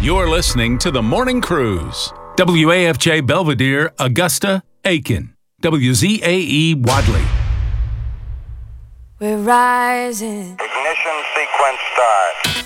You're listening to The Morning Cruise. WAFJ Belvedere, Augusta, Aiken. WZAE Wadley. We're rising. Ignition sequence start.